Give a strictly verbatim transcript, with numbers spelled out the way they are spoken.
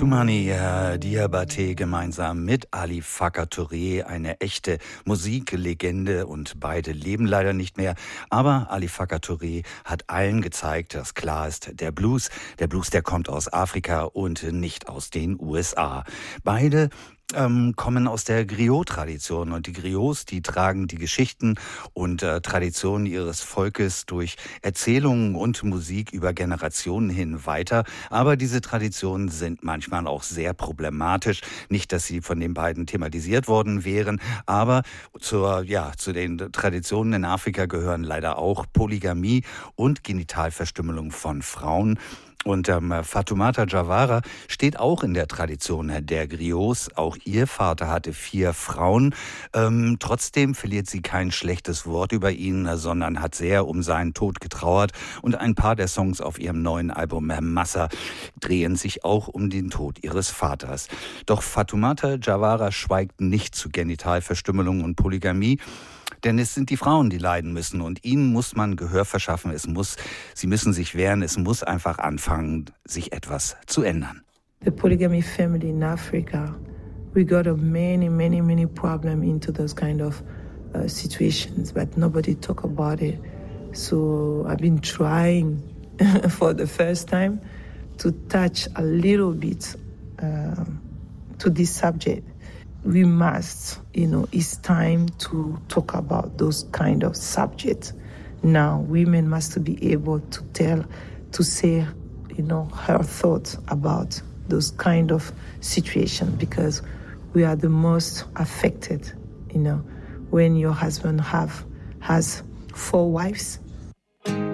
Toumani äh, Diabaté gemeinsam mit Ali Farka Touré, eine echte Musiklegende, und beide leben leider nicht mehr. Aber Ali Farka Touré hat allen gezeigt, dass klar ist, der Blues, der Blues, der kommt aus Afrika und nicht aus den U S A. Beide Ähm, kommen aus der Griot-Tradition, und die Griots, die tragen die Geschichten und äh, Traditionen ihres Volkes durch Erzählungen und Musik über Generationen hin weiter. Aber diese Traditionen sind manchmal auch sehr problematisch. Nicht, dass sie von den beiden thematisiert worden wären, aber zur, ja, zu den Traditionen in Afrika gehören leider auch Polygamie und Genitalverstümmelung von Frauen. Und ähm, Fatoumata Jawara steht auch in der Tradition der Griots. Auch ihr Vater hatte vier Frauen. Ähm, trotzdem verliert sie kein schlechtes Wort über ihn, sondern hat sehr um seinen Tod getrauert. Und ein paar der Songs auf ihrem neuen Album Massa drehen sich auch um den Tod ihres Vaters. Doch Fatoumata Jawara schweigt nicht zu Genitalverstümmelung und Polygamie. Denn es sind die Frauen, die leiden müssen, und ihnen muss man Gehör verschaffen. Es muss, sie müssen sich wehren. Es muss einfach anfangen, sich etwas zu ändern. The polygamy family in Africa, we got a many, many, many problem into those kind of uh, situations, but nobody talk about it. So I've been trying for the first time to touch a little bit uh, to this subject. We must, you know, it's time to talk about those kind of subjects. Now, women must be able to tell, to say, you know, her thoughts about those kind of situations, because we are the most affected, you know, when your husband have has four wives.